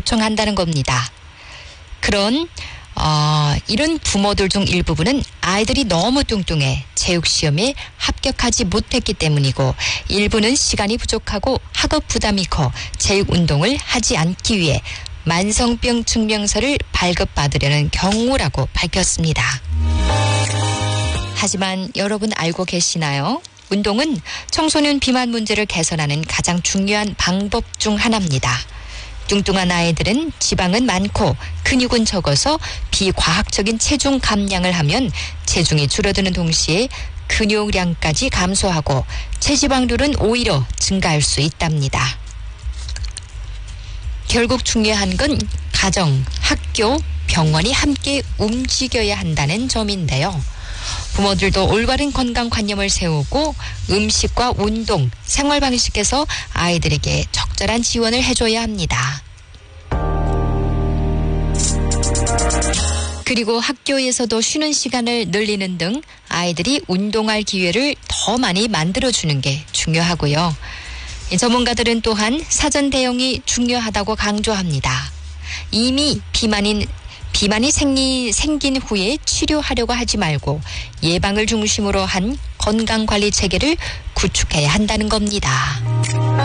요청한다는 겁니다. 이런 부모들 중 일부분은 아이들이 너무 뚱뚱해 체육시험에 합격하지 못했기 때문이고, 일부는 시간이 부족하고 학업 부담이 커 체육운동을 하지 않기 위해 만성병 증명서를 발급받으려는 경우라고 밝혔습니다. 하지만 여러분 알고 계시나요? 운동은 청소년 비만 문제를 개선하는 가장 중요한 방법 중 하나입니다. 뚱뚱한 아이들은 지방은 많고 근육은 적어서 비과학적인 체중 감량을 하면 체중이 줄어드는 동시에 근육량까지 감소하고 체지방률은 오히려 증가할 수 있답니다. 결국 중요한 건 가정, 학교, 병원이 함께 움직여야 한다는 점인데요. 부모들도 올바른 건강관념을 세우고 음식과 운동, 생활 방식에서 아이들에게 적절한 지원을 해줘야 합니다. 그리고 학교에서도 쉬는 시간을 늘리는 등 아이들이 운동할 기회를 더 많이 만들어주는 게 중요하고요. 전문가들은 또한 사전 대응이 중요하다고 강조합니다. 이미 비만이 생긴 후에 치료하려고 하지 말고 예방을 중심으로 한 건강관리 체계를 구축해야 한다는 겁니다.